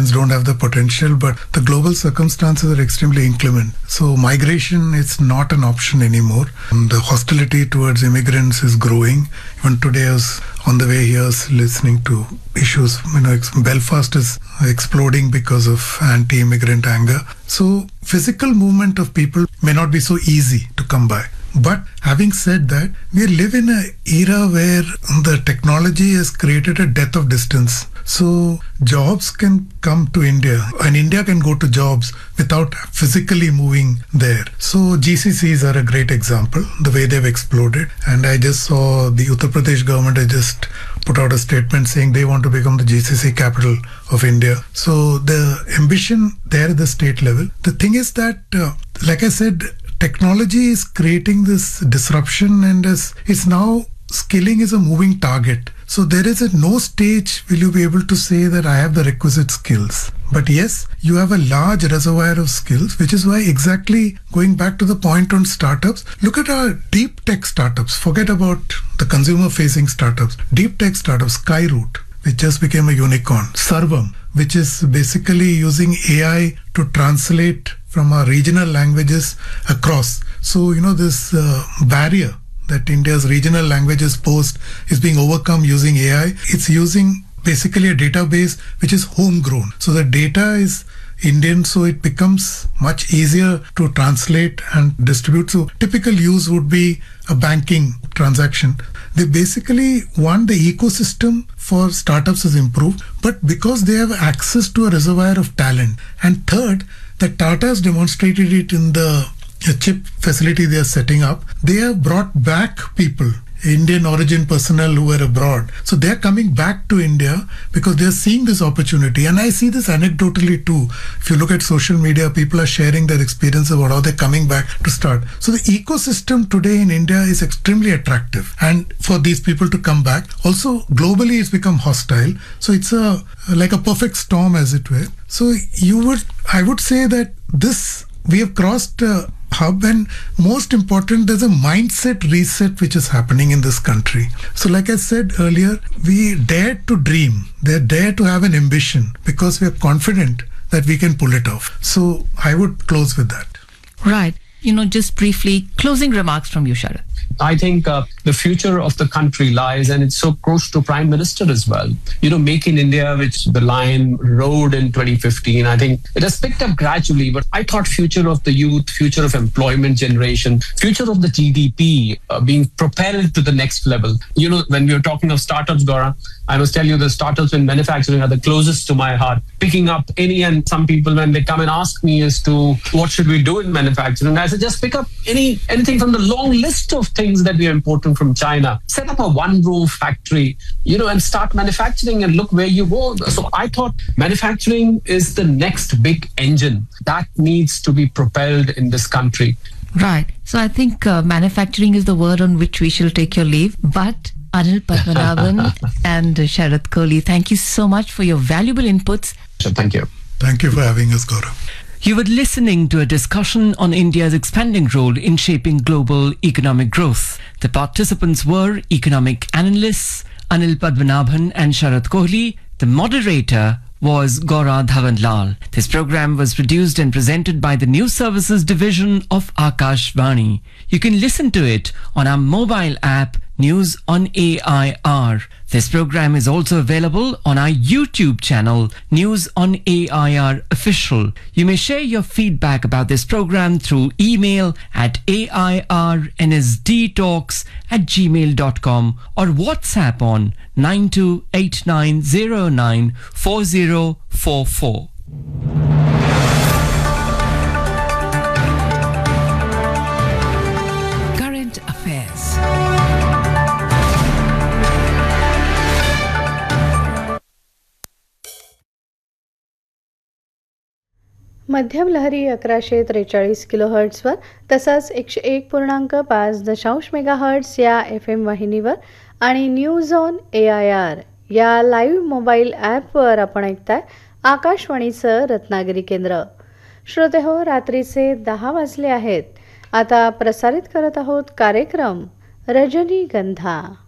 regions don't have the potential, but the global circumstances are extremely inclement. So migration is not an option anymore. The hostility towards immigrants is growing. Even today I was on the way here listening to issues. Belfast is exploding because of anti-immigrant anger. So physical movement of people may not be so easy to come by. But having said that, we live in an era where the technology has created a death of distance. So jobs can come to India and India can go to jobs without physically moving there. So GCCs are a great example, the way they've exploded. And I just saw the Uttar Pradesh government has just put out a statement saying they want to become the GCC capital of India. So the ambition there at the state level. The thing is that, like I said, technology is creating this disruption, and it's now skilling is a moving target. So there is at no stage will you be able to say that I have the requisite skills. But yes, you have a large reservoir of skills, which is why exactly going back to the point on startups, look at our deep tech startups. Forget about the consumer facing startups. Deep tech startups, Skyroot, which just became a unicorn. Sarvam, which is basically using AI to translate from our regional languages across. So, this barrier that India's regional languages post is being overcome using AI. It's using basically a database which is homegrown. So the data is Indian, so it becomes much easier to translate and distribute. So typical use would be a banking transaction. They basically want the ecosystem for startups is improved, but because they have access to a reservoir of talent. And third, the Tata has demonstrated it in the chip facility they are setting up. They have brought back people, Indian origin personnel who were abroad. So they are coming back to India because they are seeing this opportunity. And I see this anecdotally too. If you look at social media, people are sharing their experience about how they're coming back to start. So the ecosystem today in India is extremely attractive. And for these people to come back, also globally it's become hostile. So it's like a perfect storm, as it were. So I would say that we have crossed a hub, and most important, there's a mindset reset which is happening in this country. So like I said earlier, we dare to dream, they dare to have an ambition because we are confident that we can pull it off. So I would close with that. Right. Just briefly, closing remarks from you, Sharad. I think the future of the country lies, and it's so close to Prime Minister as well. Make in India, which the Lion rode in 2015, I think it has picked up gradually, but I thought future of the youth, future of employment generation, future of the GDP being propelled to the next level. When we were talking of startups, Gaura, I must tell you the startups in manufacturing are the closest to my heart. Picking up and some people, when they come and ask me as to what should we do in manufacturing, I said just pick up anything from the long list of things that we are importing from China. Set up a one-room factory, and start manufacturing and look where you go. So I thought manufacturing is the next big engine that needs to be propelled in this country. Right. So I think manufacturing is the word on which we shall take your leave. But Anil Padmanabhan and Sharad Kohli, thank you so much for your valuable inputs. Thank you. Thank you for having us, Gaurav. You were listening to a discussion on India's expanding role in shaping global economic growth. The participants were economic analysts Anil Padmanabhan and Sharad Kohli. The moderator was Gaura Dhawanlal. This program was produced and presented by the News Services Division of Akashvani. You can listen to it on our mobile app News on AIR. This program is also available on our YouTube channel, News on AIR Official. You may share your feedback about this program through email at airnsdtalks@gmail.com or WhatsApp on 9289094044. Current affairs. मध्यम लहरी 1143 किलोहर्ट्झवर तसंच 101.5 megahertz या FM वाहिनीवर आणि news on AIR या live mobile ॲपवर आपण ऐकताय आकाशवाणीचं रत्नागिरी केंद्र. श्रोते हो, रात्रीचे 10 वाजले आहेत. आता प्रसारित करत आहोत कार्यक्रम रजनीगंधा.